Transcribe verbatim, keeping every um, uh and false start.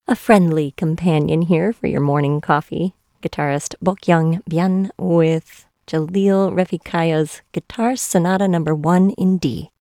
A friendly companion here for your morning coffee. Guitarist Bokyoung Bien with Jalil Refikaya's Guitar Sonata Number One in D.